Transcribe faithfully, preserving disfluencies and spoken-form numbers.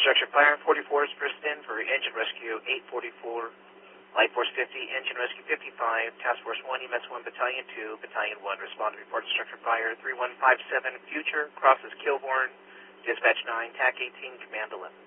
Structure fire, forty-four is Briston for engine rescue eight forty-four, Light Force fifty, engine rescue fifty-five, Task Force one, E M S one, Battalion two, Battalion one, respond to report structure fire three one five seven, future, crosses Kilbourne, dispatch nine, T A C eighteen, command eleven.